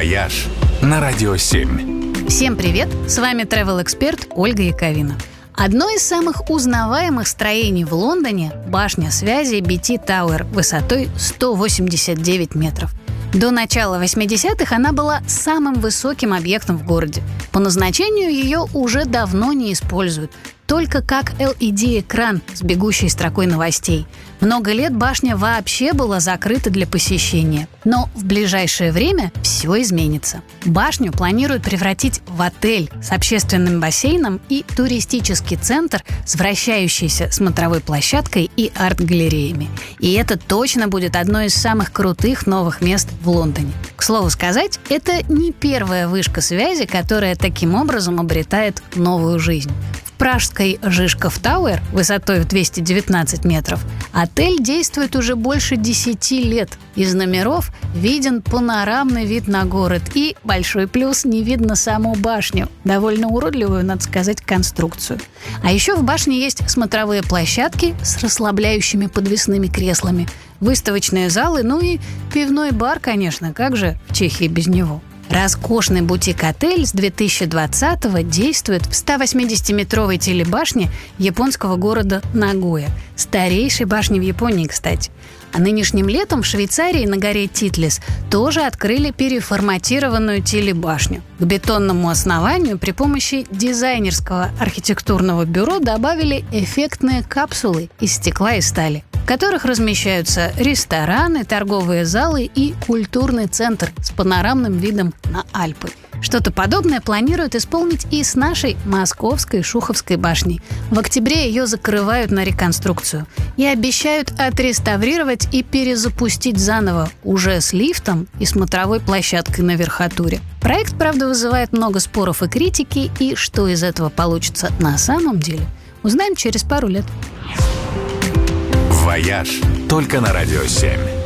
«Вояж» на Радио 7. Всем привет! С вами travel-эксперт Ольга Яковина. Одно из самых узнаваемых строений в Лондоне – башня связи BT Tower высотой 189 метров. До начала 80-х она была самым высоким объектом в городе. По назначению ее уже давно не используют, только как LED-экран с бегущей строкой новостей. Много лет башня вообще была закрыта для посещения. Но в ближайшее время все изменится. Башню планируют превратить в отель с общественным бассейном и туристический центр с вращающейся смотровой площадкой и арт-галереями. И это точно будет одно из самых крутых новых мест в Лондоне. К слову сказать, это не первая вышка связи, которая таким образом обретает новую жизнь. В пражской Žižkov Tower высотой в 219 метров отель действует уже больше 10 лет. Из номеров виден панорамный вид на город. И большой плюс – не видно саму башню. Довольно уродливую, надо сказать, конструкцию. А еще в башне есть смотровые площадки с расслабляющими подвесными креслами, выставочные залы, ну и пивной бар, конечно, как же в Чехии без него. Роскошный бутик-отель с 2020-го действует в 180-метровой телебашне японского города Нагоя. Старейшей башни в Японии, кстати. А нынешним летом в Швейцарии на горе Титлис тоже открыли переформатированную телебашню. К бетонному основанию при помощи дизайнерского архитектурного бюро добавили эффектные капсулы из стекла и стали, в которых размещаются рестораны, торговые залы и культурный центр с панорамным видом на Альпы. Что-то подобное планируют исполнить и с нашей московской Шуховской башней. В октябре ее закрывают на реконструкцию и обещают отреставрировать и перезапустить заново, уже с лифтом и смотровой площадкой на верхотуре. Проект, правда, вызывает много споров и критики, и что из этого получится на самом деле, узнаем через пару лет. «Вояж» только на Радио 7.